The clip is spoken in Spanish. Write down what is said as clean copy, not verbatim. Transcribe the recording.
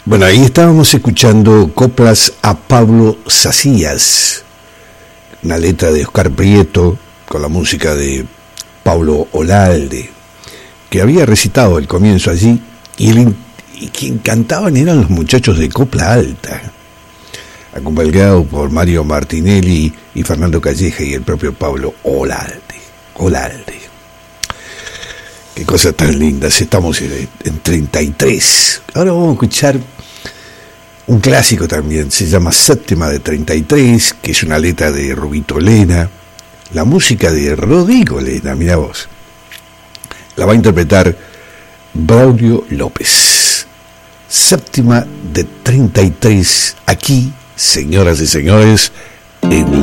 Bueno, ahí estábamos escuchando coplas a Pablo Sacías, una letra de Oscar Prieto con la música de Paulo Olalde, que había recitado el comienzo allí, y quien cantaban eran los muchachos de Copla Alta, acompañados por Mario Martinelli y Fernando Calleja y el propio Paulo Olalde. Qué cosas tan lindas, estamos en 33. Ahora vamos a escuchar un clásico también, se llama Séptima de 33, que es una letra de Rubito Lena, la música de Rodrigo Lena, mira vos. La va a interpretar Braulio López. Séptima de 33, aquí, señoras y señores, en